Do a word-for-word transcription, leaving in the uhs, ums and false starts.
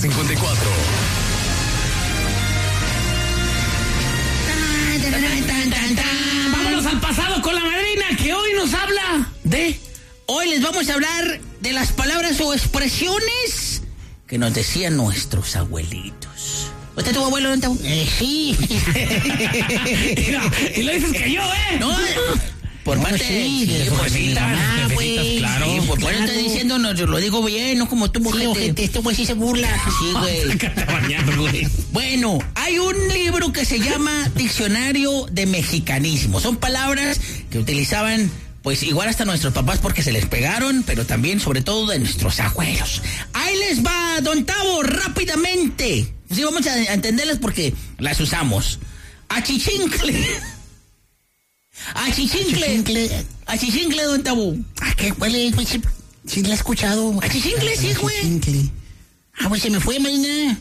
cincuenta y cuatro. Vámonos al pasado con la madrina que hoy nos habla de... Hoy les vamos a hablar de las palabras o expresiones que nos decían nuestros abuelitos. ¿Usted tuvo abuelo, don Tavo? Eh, sí. Y lo dices que yo, ¿eh? No, por No, parte sí, de... de Sí, su pues, jefecita, ah, jefecitas, pues, claro, sí, pues, claro. bueno, estoy diciendo, no, yo lo digo bien, no como tú, Sí, ojete. ojete, este güey sí se burla. Sí, güey. güey. Bueno, hay un libro que se llama Diccionario de Mexicanismo. Son palabras que utilizaban, pues igual hasta nuestros papás porque se les pegaron, pero también, sobre todo, de nuestros abuelos. Ahí les va, don Tavo, rápidamente. Sí, vamos a entenderlas porque las usamos. Achichincle. Achichincle. Achichincle. Achichincle, don Tavo. ¿A qué huele? Pues sí, sí la he escuchado. Achichincle, sí, güey. Achichincle. Ah, pues se me fue, marina.